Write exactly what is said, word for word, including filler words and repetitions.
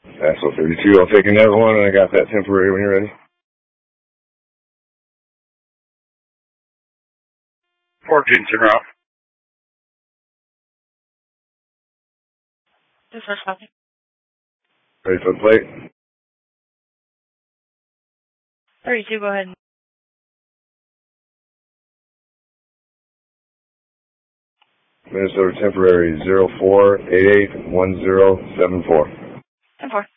Asshole thirty-two, I'll take another one, and I got that temporary when you're ready. fourteen zero. This is copy. Ready for the plate? thirty-two, go ahead. Minnesota temporary zero four eight eight one zero seven four. ten four.